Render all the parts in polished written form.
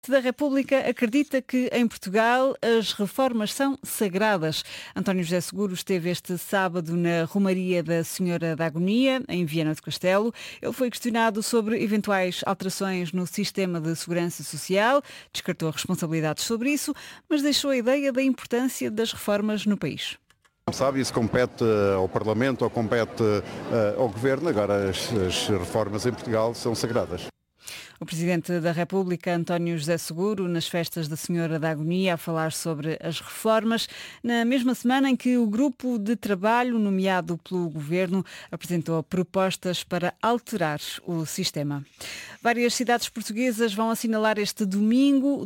Da República acredita que em Portugal as reformas são sagradas. António José Seguro esteve este sábado na Romaria da Senhora da Agonia, em Viana do Castelo. Ele foi questionado sobre eventuais alterações no sistema de segurança social, descartou responsabilidades sobre isso, mas deixou a ideia da importância das reformas no país. Como sabe, isso compete ao Parlamento ou compete ao Governo. Agora as reformas em Portugal são sagradas. O Presidente da República, António José Seguro, nas festas da Senhora da Agonia, a falar sobre as reformas, na mesma semana em que o grupo de trabalho nomeado pelo Governo apresentou propostas para alterar o sistema. Várias cidades portuguesas vão assinalar este domingo o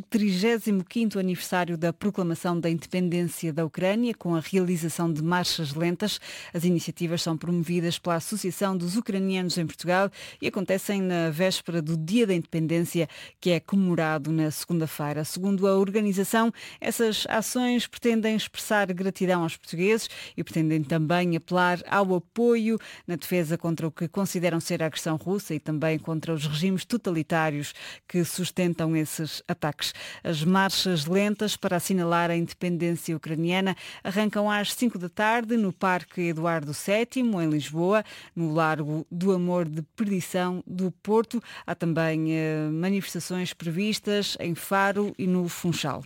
35º aniversário da proclamação da independência da Ucrânia, com a realização de marchas lentas. As iniciativas são promovidas pela Associação dos Ucranianos em Portugal e acontecem na véspera do Dia da Independência, que é comemorado na segunda-feira. Segundo a organização, essas ações pretendem expressar gratidão aos portugueses e pretendem também apelar ao apoio na defesa contra o que consideram ser a agressão russa e também contra os regimes totalitários que sustentam esses ataques. As marchas lentas para assinalar a independência ucraniana arrancam às 5 da tarde no Parque Eduardo VII, em Lisboa, no Largo do Amor de Perdição do Porto. Há também manifestações previstas em Faro e no Funchal.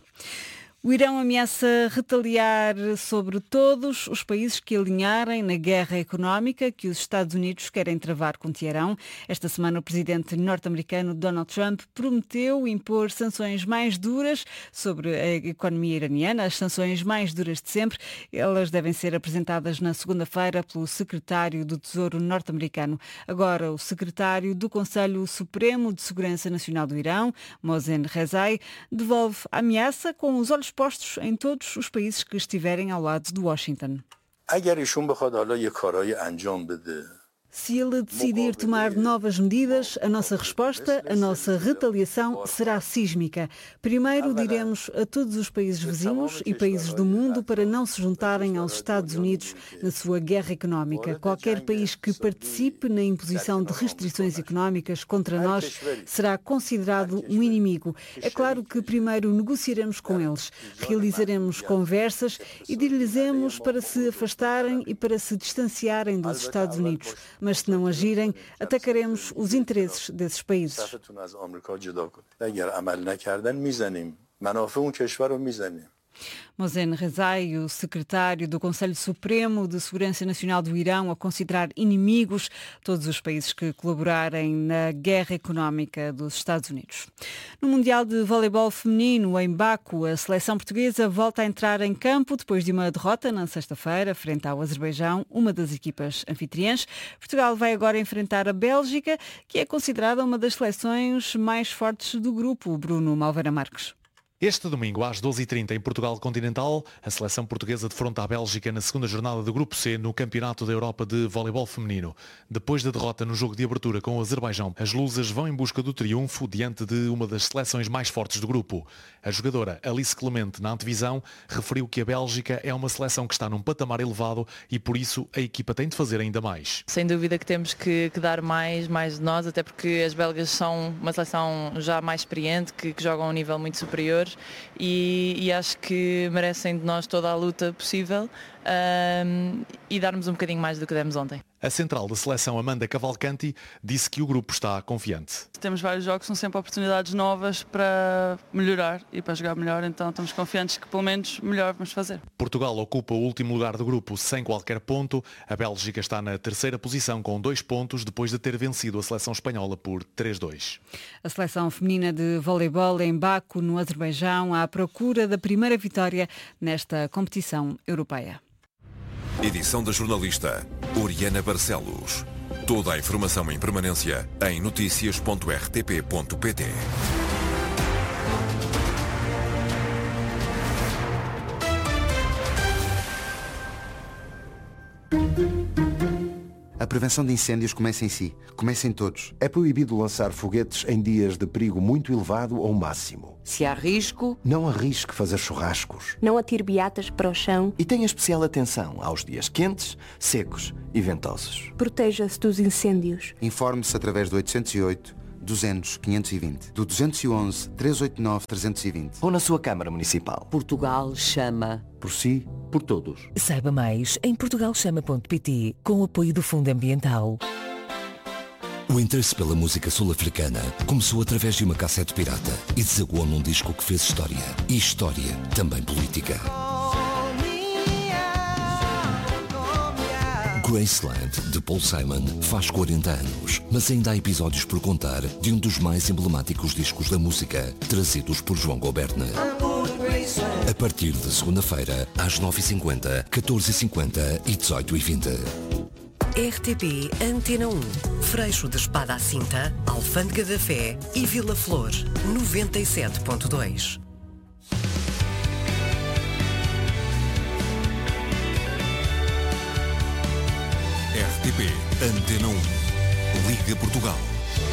O Irão ameaça retaliar sobre todos os países que alinharem na guerra económica que os Estados Unidos querem travar com Teherão. Esta semana o presidente norte-americano Donald Trump prometeu impor sanções mais duras sobre a economia iraniana, as sanções mais duras de sempre. Elas devem ser apresentadas na segunda-feira pelo secretário do Tesouro norte-americano. Agora, o secretário do Conselho Supremo de Segurança Nacional do Irão, Mohsen Rezai, devolve a ameaça com os olhos postos em todos os países que estiverem ao lado de Washington. Se ele decidir tomar novas medidas, a nossa resposta, a nossa retaliação será sísmica. Primeiro diremos a todos os países vizinhos e países do mundo para não se juntarem aos Estados Unidos na sua guerra económica. Qualquer país que participe na imposição de restrições económicas contra nós será considerado um inimigo. É claro que primeiro negociaremos com eles, realizaremos conversas e dir-lhes para se afastarem e para se distanciarem dos Estados Unidos. Mas se não agirem, atacaremos os interesses desses países. Mohsen Rezai, o secretário do Conselho Supremo de Segurança Nacional do Irão, a considerar inimigos todos os países que colaborarem na guerra económica dos Estados Unidos. No Mundial de Voleibol Feminino, em Baku, a seleção portuguesa volta a entrar em campo depois de uma derrota na sexta-feira, frente ao Azerbaijão, uma das equipas anfitriãs. Portugal vai agora enfrentar a Bélgica, que é considerada uma das seleções mais fortes do grupo. Bruno Malveira Marques. Este domingo, às 12h30, em Portugal Continental, a seleção portuguesa defronta a Bélgica na segunda jornada do Grupo C no Campeonato da Europa de Voleibol Feminino. Depois da derrota no jogo de abertura com o Azerbaijão, as lusas vão em busca do triunfo diante de uma das seleções mais fortes do grupo. A jogadora Alice Clemente, na antevisão, referiu que a Bélgica é uma seleção que está num patamar elevado e, por isso, a equipa tem de fazer ainda mais. Sem dúvida que temos que dar mais de nós, até porque as belgas são uma seleção já mais experiente, que jogam a um nível muito superior. E acho que merecem de nós toda a luta possível e darmos um bocadinho mais do que demos ontem. A central da seleção, Amanda Cavalcanti, disse que o grupo está confiante. Temos vários jogos, são sempre oportunidades novas para melhorar e para jogar melhor, então estamos confiantes que pelo menos melhor vamos fazer. Portugal ocupa o último lugar do grupo sem qualquer ponto. A Bélgica está na terceira posição com 2 pontos depois de ter vencido a seleção espanhola por 3-2. A seleção feminina de voleibol em Baku, no Azerbaijão, à procura da primeira vitória nesta competição europeia. Edição da jornalista Oriana Barcelos. Toda a informação em permanência em noticias.rtp.pt. A prevenção de incêndios começa em si, começa em todos. É proibido lançar foguetes em dias de perigo muito elevado ou máximo. Se há risco, não arrisque fazer churrascos. Não atire beatas para o chão. E tenha especial atenção aos dias quentes, secos e ventosos. Proteja-se dos incêndios. Informe-se através do 808 200 520, do 211 389 320. Ou na sua Câmara Municipal. Portugal chama. Por si, por todos. Saiba mais em portugalchama.pt, com o apoio do Fundo Ambiental. O interesse pela música sul-africana começou através de uma cassete pirata e desaguou num disco que fez história. E história, também política. Graceland, de Paul Simon, faz 40 anos, mas ainda há episódios por contar de um dos mais emblemáticos discos da música, trazidos por João Gobertner. A partir de segunda-feira, às 9h50, 14h50 e 18h20. RTP Antena 1, Freixo de Espada à Cinta, Alfândega da Fé e Vila Flor, 97.2. RTP Antena 1, Liga Portugal.